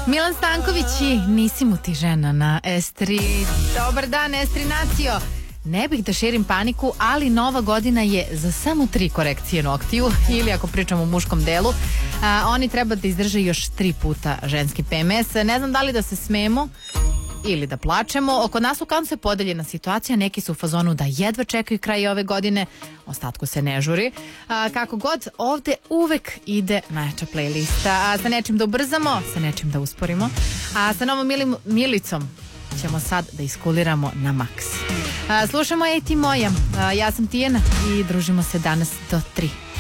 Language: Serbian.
Milan Stanković i Nisi mu ti žena na Estri. Dobar dan, Estri nacio. Ne bih da širim paniku, ali nova godina je za samo 3 korekcije noktiju, ili ako pričamo o muškom delu, oni treba da izdrže još 3 puta ženski PMS. Ne znam da li da se smemo ili da plačemo. Oko nas u kancu je podeljena situacija, neki su u fazonu da jedva čekaju kraj ove godine, ostatku se ne žuri. Kako god, ovde uvek ide najjača playlista. Sa nečim da ubrzamo, sa nečim da usporimo, a sa novom Milicom ćemo sad da iskuliramo na maks. Slušamo Ej ti moja, ja sam Tijana i družimo se danas do 3.